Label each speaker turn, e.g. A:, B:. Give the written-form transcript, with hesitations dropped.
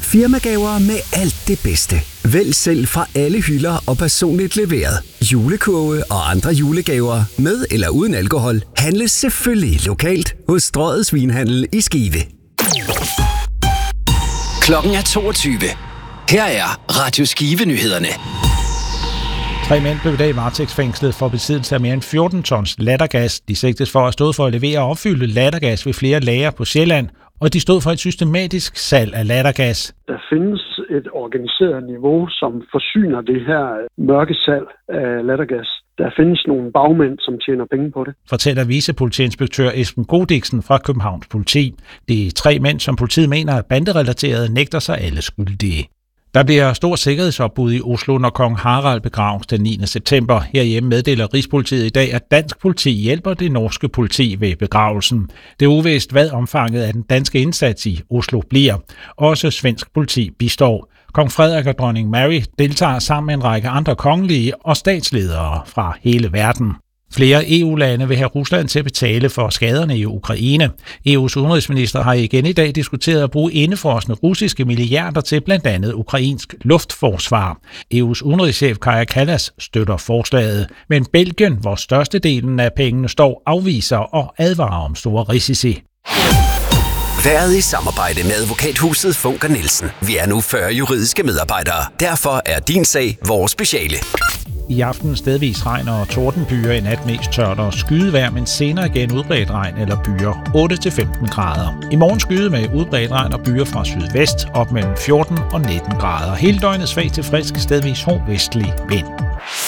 A: Firmagaver med alt det bedste. Vælg selv fra alle hylder og personligt leveret. Julekurve og andre julegaver med eller uden alkohol handles selvfølgelig lokalt hos Strøget Svinhandel i Skive.
B: Klokken er 22. Her er Radio Skive-nyhederne.
C: 3 mænd blev i dag varetægtsfængslet for besiddelse af mere end 14 tons lattergas. De sigtes for at stå for at levere og opfylde lattergas ved flere lagre på Sjælland, og de stod for et systematisk salg af lattergas.
D: Der findes et organiseret niveau, som forsyner det her mørke salg af lattergas. Der findes nogle bagmænd, som tjener penge på det.
C: Fortæller vicepolitiinspektør Esben Godiksen fra Københavns Politi. De 3 mænd, som politiet mener er banderelaterede, nægter sig alle skyldige. Der bliver stor sikkerhedsopbud i Oslo, når kong Harald begraves den 9. september. Herhjemme meddeler Rigspolitiet i dag, at dansk politi hjælper det norske politi ved begravelsen. Det er uvist, hvad omfanget af den danske indsats i Oslo bliver. Også svensk politi bistår. Kong Frederik og dronning Mary deltager sammen med en række andre kongelige og statsledere fra hele verden. Flere EU-lande vil have Rusland til at betale for skaderne i Ukraine. EU's udenrigsminister har igen i dag diskuteret at bruge indefrosne russiske milliarder til blandt andet ukrainsk luftforsvar. EU's udenrigschef Kaja Kallas støtter forslaget, men Belgien, hvor størstedelen af pengene står, afviser og advarer om store risici.
A: Været i samarbejde med advokathuset Funker Nielsen. Vi er nu 40 juridiske medarbejdere. Derfor er din sag vores speciale.
C: I aften stedvis regn og tordenbyer, i nat mest tørt og skydevejr, men senere igen udbredt regn eller byer 8-15 grader. I morgen skyde med udbredt regn og byer fra sydvest op mellem 14 og 19 grader. Hele døgnet svag til frisk, stedvis hård vestlig vind.